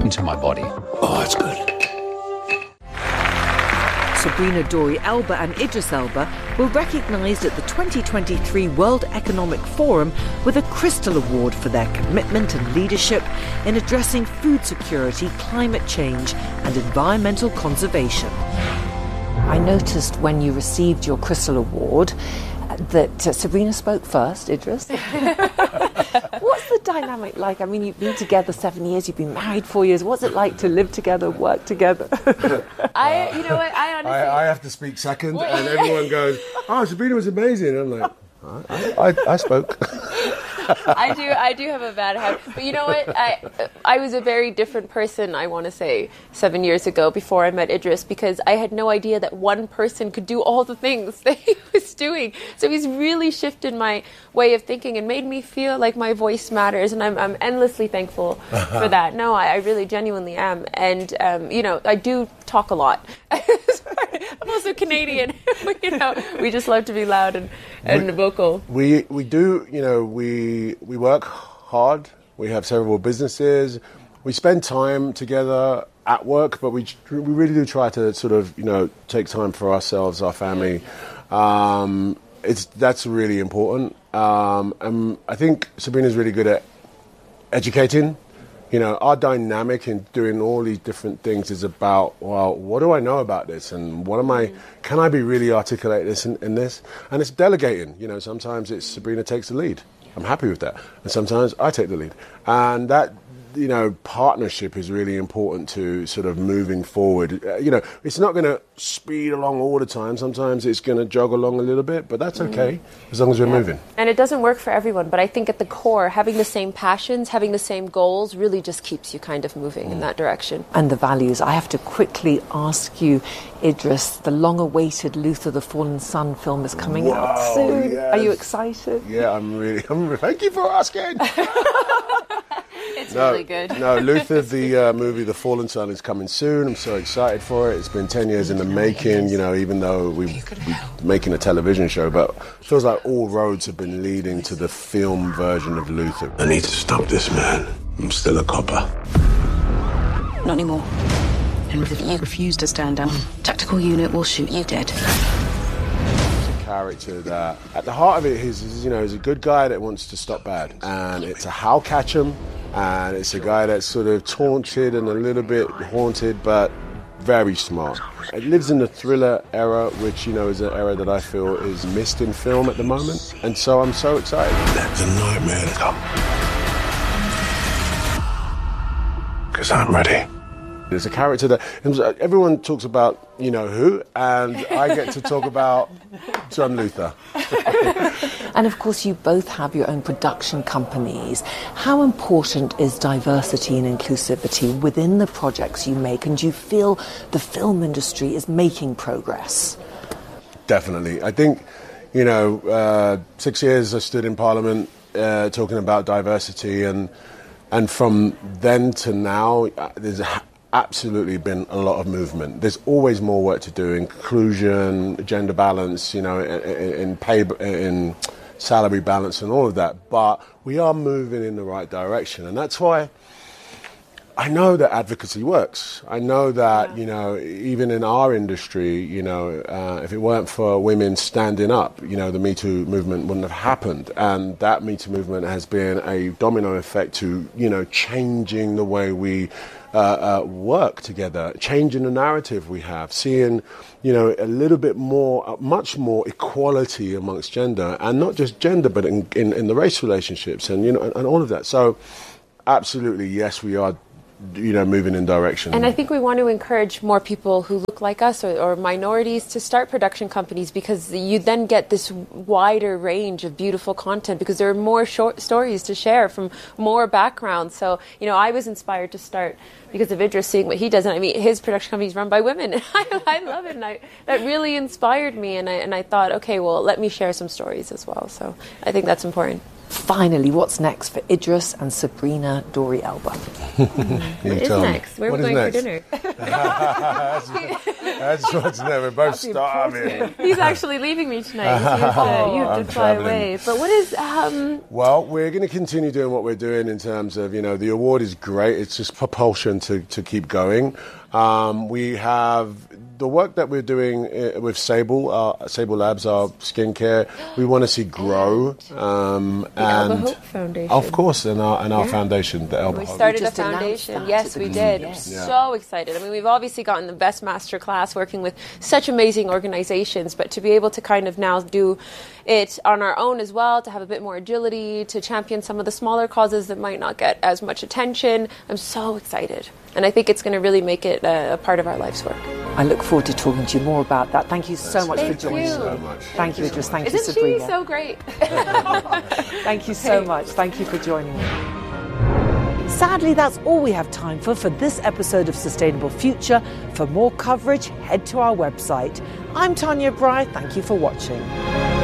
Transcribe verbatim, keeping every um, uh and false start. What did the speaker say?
into my body. Oh, it's good. Sabrina Dori Elba and Idris Elba were recognised at the twenty twenty-three World Economic Forum with a Crystal Award for their commitment and leadership in addressing food security, climate change and environmental conservation. I noticed when you received your Crystal Award that uh, Sabrina spoke first, Idris. What's the dynamic like? I mean, you've been together seven years, you've been married four years. What's it like to live together, work together? I, you know what, I honestly... I, I have to speak second, and everyone goes, oh, Sabrina was amazing. And I'm like, I, I, I spoke. I do I do have a bad habit. But you know what? I I was a very different person, I want to say, seven years ago before I met Idris, because I had no idea that one person could do all the things that he was doing. So he's really shifted my way of thinking and made me feel like my voice matters. And I'm, I'm endlessly thankful for that. No, I, I really genuinely am. And, um, you know, I do talk a lot. I'm also Canadian. You know, we just love to be loud and, and we, vocal. We we do, you know, we we work hard. We have several businesses. We spend time together at work, but we we really do try to sort of, you know, take time for ourselves, our family. Um, it's that's really important. Um, and I think Sabrina's really good at educating. You know, our dynamic in doing all these different things is about, well, what do I know about this? And what am I, can I be really articulate this in, in this? And it's delegating. You know, sometimes it's Sabrina takes the lead. I'm happy with that. And sometimes I take the lead. And that, you know, partnership is really important to sort of moving forward. Uh, you know, it's not going to speed along all the time. Sometimes it's going to jog along a little bit, but that's okay mm. as long as we're yeah. moving. And it doesn't work for everyone, but I think at the core, having the same passions, having the same goals really just keeps you kind of moving mm. in that direction. And the values. I have to quickly ask you, Idris, the long-awaited Luther the Fallen Son film is coming Whoa, out soon. Yes. Are you excited? Yeah, I'm really, I'm, thank you for asking. It's no, really good. No, Luther, the uh, movie The Fallen Son is coming soon. I'm so excited for it. It's been ten years in the making, you know, even though we, we're making a television show, but it feels like all roads have been leading to the film version of Luther. I need to stop this man. I'm still a copper. Not anymore. And if you refuse to stand down, tactical unit will shoot you dead. Character that at the heart of it is, is you know, is a good guy that wants to stop bad, and it's a Hal Ketchum, and it's a guy that's sort of taunted and a little bit haunted, but very smart. It lives in the thriller era, which, you know, is an era that I feel is missed in film at the moment, and so I'm so excited. Let the nightmare come, because I'm ready. There's a character that everyone talks about, you know who, and I get to talk about John Luther. And of course, you both have your own production companies. How important is diversity and inclusivity within the projects you make, and do you feel the film industry is making progress? Definitely. I think, you know, uh, six years I stood in Parliament uh, talking about diversity, and and from then to now, uh, there's a absolutely been a lot of movement. There's always more work to do. Inclusion, gender balance, you know, in, in pay, in salary balance, and all of that. But we are moving in the right direction, and that's why I know that advocacy works. I know that, you know, even in our industry, you know, uh, if it weren't for women standing up, you know, the Me Too movement wouldn't have happened. And that Me Too movement has been a domino effect to, you know, changing the way we uh, uh, work together, changing the narrative we have, seeing, you know, a little bit more, uh, much more equality amongst gender, and not just gender, but in, in, in the race relationships and, you know, and, and all of that. So absolutely, yes, we are, you know, moving in direction. And I think we want to encourage more people who look like us, or, or minorities, to start production companies, because you then get this wider range of beautiful content, because there are more short stories to share from more backgrounds. So, you know, I was inspired to start because of Idris, seeing what he does. And I mean, his production company is run by women. I, I love it, and I, that really inspired me. And I, and I thought, okay, well, let me share some stories as well. So I think that's important. Finally, what's next for Idris and Sabrina Dori Elba? You What is tell me. next? Where are What we is going next? for dinner? That's what's never. We're both starving. He's actually leaving me tonight. So you have to, you have I'm to fly traveling. away. But what is um? Well, we're going to continue doing what we're doing in terms of, you know, the award is great. It's just propulsion to, to keep going. Um, we have the work that we're doing uh, with Sable, uh, Sable Labs, our skincare. We want to see grow. Um, The Elba and Hope Foundation. Of course, and our, and our Yeah. foundation, the Elba We Hope. started a just announced foundation. that Yes, at the we beginning, did. I'm yes. Yeah. so excited. I mean, we've obviously gotten the best master class working with such amazing organizations, but to be able to kind of now do it on our own as well, to have a bit more agility, to champion some of the smaller causes that might not get as much attention, I'm so excited. And I think it's going to really make it a, a part of our life's work. I look forward to talking to you more about that. Thank you so much Thank for joining you. me. so much. Thank you, Idris. Thank you, Isn't Sabrina. she so great? Thank you so much. Thank you for joining me. Sadly, that's all we have time for for this episode of Sustainable Future. For more coverage, head to our website. I'm Tanya Bry. Thank you for watching.